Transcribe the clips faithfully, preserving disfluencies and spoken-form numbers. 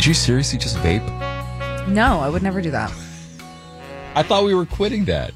you seriously just vape? No, I would never do that. I thought we were quitting that.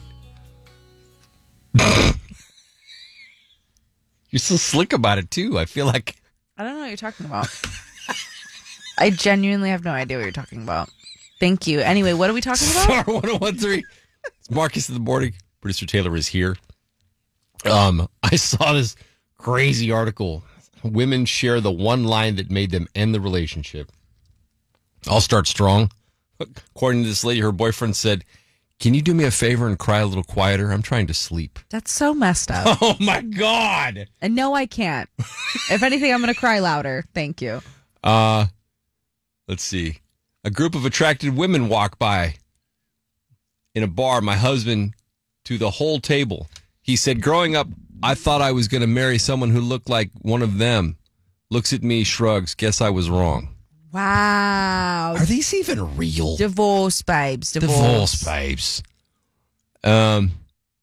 You're so slick about it, too. I feel like... I don't know what you're talking about. I genuinely have no idea what you're talking about. Thank you. Anyway, what are we talking about? Star one oh one three. It's Marcus in the morning. Producer Taylor is here. Um, I saw this crazy article. Women share the one line that made them end the relationship. I'll start strong. According to this lady, her boyfriend said, "Can you do me a favor and cry a little quieter? I'm trying to sleep." That's so messed up. Oh, my God. And no, I can't. If anything, I'm going to cry louder. Thank you. Uh, let's see. A group of attracted women walk by in a bar. My husband to the whole table. He said, "Growing up, I thought I was going to marry someone who looked like one of them. Looks at me, shrugs. Guess I was wrong." Wow. Are these even real? Divorce, babes. Divorce. Divorce, babes. Um,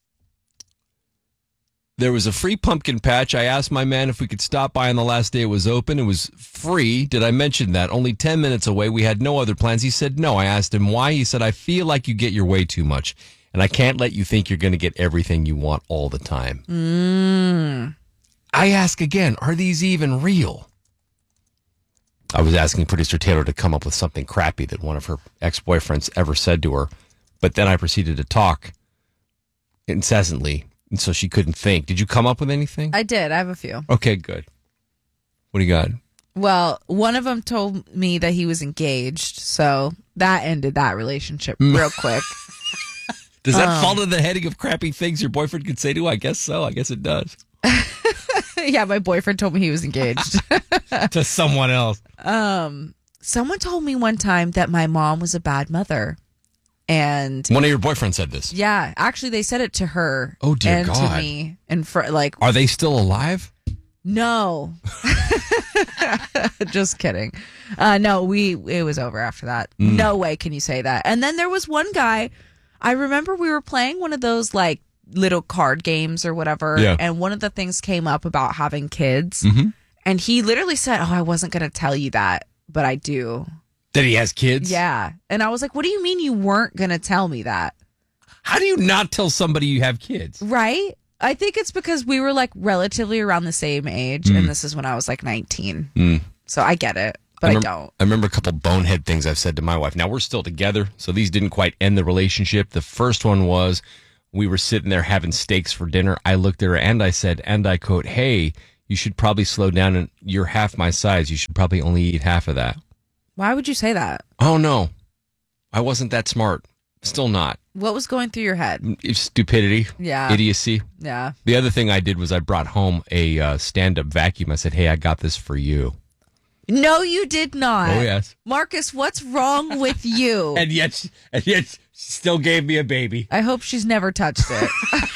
there was a free pumpkin patch. I asked my man if we could stop by on the last day it was open. It was free. Did I mention that? Only ten minutes away. We had no other plans. He said no. I asked him why. He said, "I feel like you get your way too much, and I can't let you think you're going to get everything you want all the time." Mm. I ask again, are these even real? I was asking producer Taylor to come up with something crappy that one of her ex-boyfriends ever said to her, but then I proceeded to talk incessantly, and so she couldn't think. Did you come up with anything? I did. I have a few. Okay, good. What do you got? Well, one of them told me that he was engaged, so that ended that relationship real quick. Does that um, fall to the heading of crappy things your boyfriend could say to you? I guess so. I guess it does. Yeah, my boyfriend told me he was engaged. To someone else. Um, someone told me one time that my mom was a bad mother. And one of your boyfriends said this. Yeah, actually they said it to her. Oh, dear and God. to me. And for like, are they still alive? No. Just kidding. Uh, no, we it was over after that. Mm. No way can you say that. And then there was one guy, I remember we were playing one of those like little card games or whatever, yeah. and one of the things came up about having kids, mm-hmm. and he literally said, "Oh, I wasn't going to tell you that, but I do." That he has kids? Yeah. And I was like, "What do you mean you weren't going to tell me that?" How do you not tell somebody you have kids? Right? I think it's because we were like relatively around the same age, mm. and this is when I was like nineteen. Mm. So I get it, but I, remember, I don't. I remember a couple bonehead things I've said to my wife. Now, we're still together, so these didn't quite end the relationship. The first one was we were sitting there having steaks for dinner. I looked at her and I said, and I quote, "Hey, you should probably slow down. And you're half my size. You should probably only eat half of that." Why would you say that? Oh, no. I wasn't that smart. Still not. What was going through your head? Stupidity. Yeah. Idiocy. Yeah. The other thing I did was I brought home a uh, stand-up vacuum. I said, "Hey, I got this for you." No, you did not. Oh, yes. Marcus, what's wrong with you? and yet, she, and yet she still gave me a baby. I hope she's never touched it.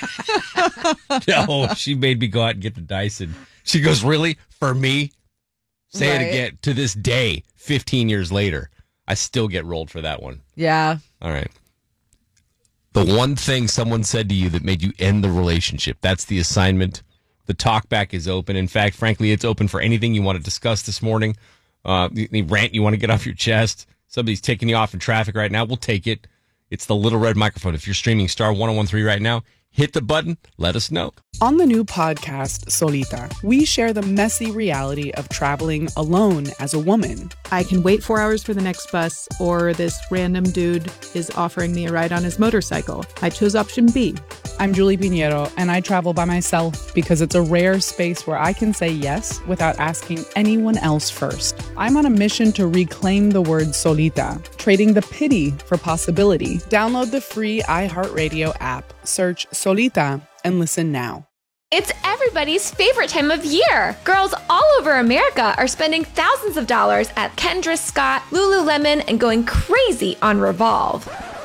No, she made me go out and get the Dyson. She goes, "Really? For me?" Say right. It again. To this day, fifteen years later, I still get rolled for that one. Yeah. All right. The one thing someone said to you that made you end the relationship. That's the assignment. The talkback is open. In fact, frankly, it's open for anything you want to discuss this morning. Uh, any rant you want to get off your chest. Somebody's taking you off in traffic right now. We'll take it. It's the little red microphone. If you're streaming Star one oh one three right now, hit the button. Let us know. On the new podcast, Solita, we share the messy reality of traveling alone as a woman. I can wait four hours for the next bus, or this random dude is offering me a ride on his motorcycle. I chose option B. I'm Julie Pinheiro, and I travel by myself because it's a rare space where I can say yes without asking anyone else first. I'm on a mission to reclaim the word solita, trading the pity for possibility. Download the free iHeartRadio app, search Solita, and listen now. It's everybody's favorite time of year. Girls all over America are spending thousands of dollars at Kendra Scott, Lululemon, and going crazy on Revolve.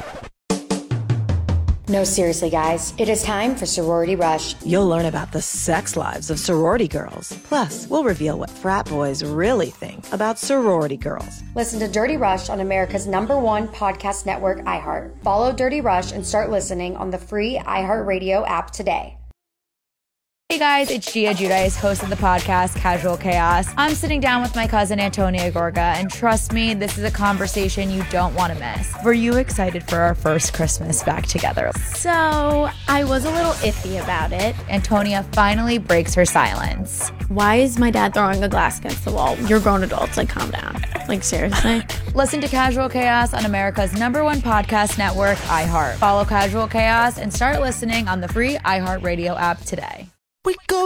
No, seriously, guys. It is time for Sorority Rush. You'll learn about the sex lives of sorority girls. Plus, we'll reveal what frat boys really think about sorority girls. Listen to Dirty Rush on America's number one podcast network, iHeart. Follow Dirty Rush and start listening on the free iHeartRadio app today. Hey guys, it's Gia Giudice, host of the podcast Casual Chaos. I'm sitting down with my cousin Antonia Gorga, and trust me, this is a conversation you don't want to miss. Were you excited for our first Christmas back together? So, I was a little iffy about it. Antonia finally breaks her silence. Why is my dad throwing a glass against the wall? You're grown adults, like calm down. Like seriously? Listen to Casual Chaos on America's number one podcast network, iHeart. Follow Casual Chaos and start listening on the free iHeartRadio app today. We go